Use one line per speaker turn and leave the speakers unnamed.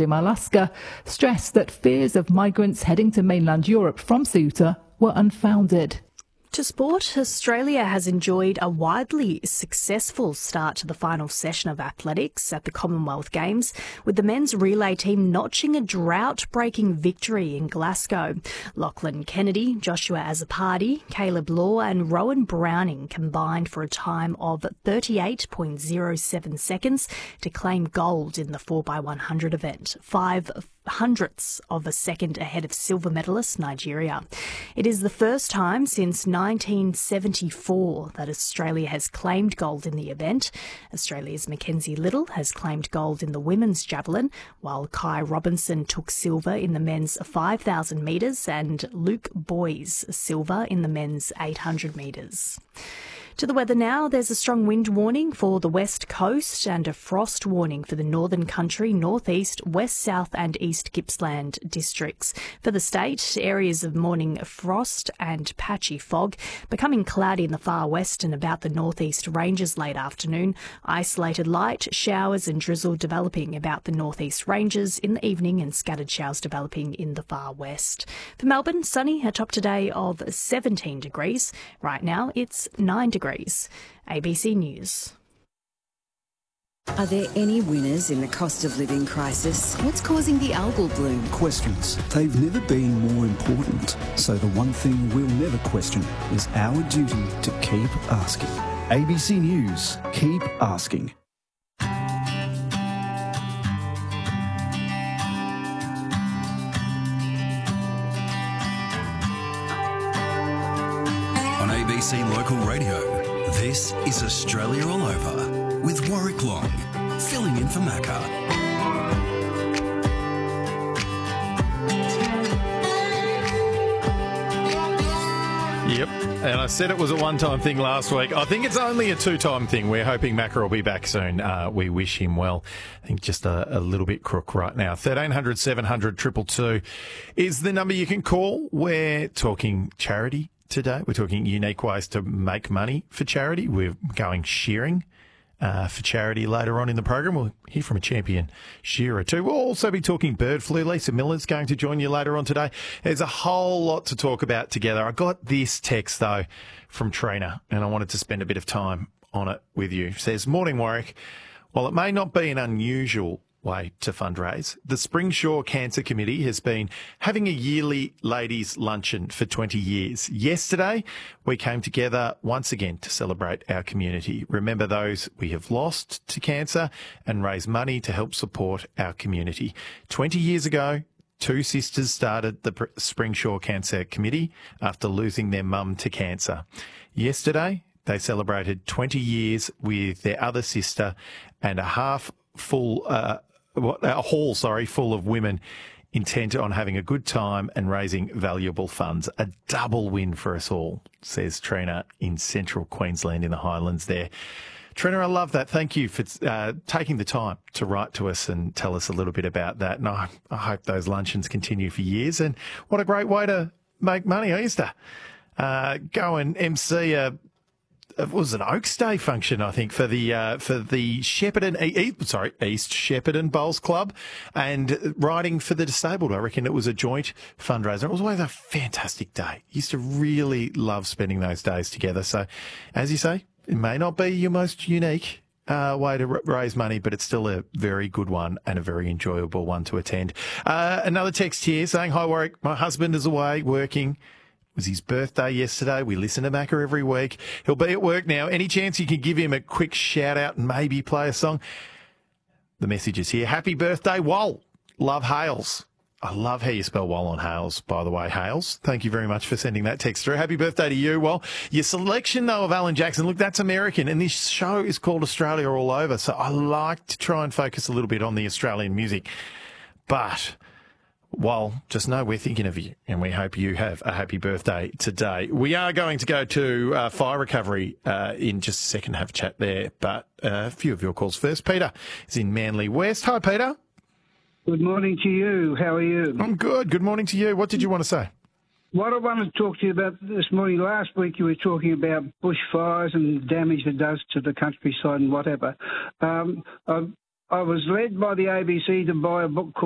de Malaska stressed that fears of migrants heading to mainland Europe from Ceuta were unfounded.
To sport, Australia has enjoyed a widely successful start to the final session of athletics at the Commonwealth Games, with the men's relay team notching a drought-breaking victory in Glasgow. Lachlan Kennedy, Joshua Azzopardi, Caleb Law and Rowan Browning combined for a time of 38.07 seconds to claim gold in the 4x100 event, 5/100ths of a second ahead of silver medalist Nigeria. It is the first time since 1974 that Australia has claimed gold in the event. Australia's Mackenzie Little has claimed gold in the women's javelin, while Kai Robinson took silver in the men's 5,000 metres and Luke Boys silver in the men's 800 metres. To the weather now, there's a strong wind warning for the west coast and a frost warning for the northern country, northeast, west, south and east Gippsland districts. For the state, areas of morning frost and patchy fog, becoming cloudy in the far west and about the northeast ranges late afternoon, isolated light showers and drizzle developing about the northeast ranges in the evening and scattered showers developing in the far west. For Melbourne, sunny, a top today of 17 degrees. Right now, it's 9 degrees. ABC News.
Are there any winners in the cost of living crisis? What's causing the algal bloom?
Questions. They've never been more important. So the one thing we'll never question is our duty to keep asking. ABC News. Keep asking.
On ABC Local Radio, this is Australia All Over with Warwick Long, filling in for Macca.
Yep, and I said it was a one-time thing last week. I think it's only a two-time thing. We're hoping Macca will be back soon. We wish him well. I think just a little bit crook right now. 1300 700 222 is the number you can call. We're talking charity today. We're talking unique ways to make money for charity. We're going shearing for charity later on in the program. We'll hear from a champion shearer too. We'll also be talking bird flu. Lisa Miller's going to join you later on today. There's a whole lot to talk about together. I got this text, though, from Trina, and I wanted to spend a bit of time on it with you. It says, "Morning, Warwick. While it may not be an unusual way to fundraise, the Springsure Cancer Committee has been having a yearly ladies' luncheon for 20 years. Yesterday, we came together once again to celebrate our community, remember those we have lost to cancer and raise money to help support our community. 20 years ago, two sisters started the Springsure Cancer Committee after losing their mum to cancer. Yesterday, they celebrated 20 years with their other sister and a hall full of women intent on having a good time and raising valuable funds. A double win for us all," says Trina in central Queensland in the Highlands there. Trina, I love that. Thank you for taking the time to write to us and tell us a little bit about that. And I hope those luncheons continue for years. And what a great way to make money. I used to go and MC it was an Oaks Day function, I think, for the Shepparton, East Shepparton Bowls Club, and riding for the disabled. I reckon it was a joint fundraiser. It was always a fantastic day. Used to really love spending those days together. So, as you say, it may not be your most unique way to raise money, but it's still a very good one and a very enjoyable one to attend. Another text here saying, "Hi, Warwick. My husband is away working. It was his birthday yesterday. We listen to Macca every week. He'll be at work now. Any chance you can give him a quick shout out and maybe play a song?" The message is here. "Happy birthday, Wal. Love, Hales." I love how you spell Wal on Hales, by the way, Hales. Thank you very much for sending that text through. Happy birthday to you, Wal. Your selection, though, of Alan Jackson, look, that's American, and this show is called Australia All Over, so I like to try and focus a little bit on the Australian music. But well, just know we're thinking of you, and we hope you have a happy birthday today. We are going to go to fire recovery in just a second, have a chat there, but a few of your calls first. Peter is in Manly West. Hi, Peter.
Good morning to you. How are you?
I'm good. Good morning to you. What did you want to say?
What I wanted to talk to you about this morning, last week you were talking about bushfires and damage it does to the countryside and whatever. I was led by the ABC to buy a book called